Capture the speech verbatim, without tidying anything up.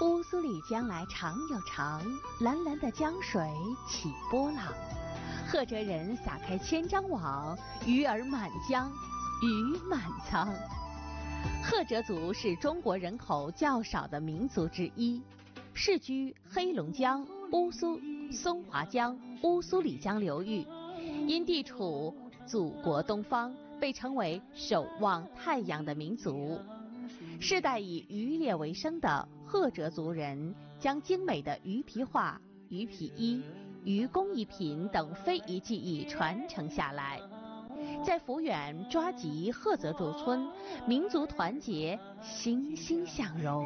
乌苏里江来长又长，蓝蓝的江水起波浪。赫哲人撒开千张网，鱼儿满江，鱼满仓。赫哲族是中国人口较少的民族之一，世居黑龙江、乌苏、松花江、乌苏里江流域，因地处祖国东方，被称为守望太阳的民族。世代以渔猎为生的赫哲族人，将精美的鱼皮画、鱼皮衣、渔工艺品等非遗技艺传承下来。在抚远抓集赫哲族村，民族团结，欣欣向荣。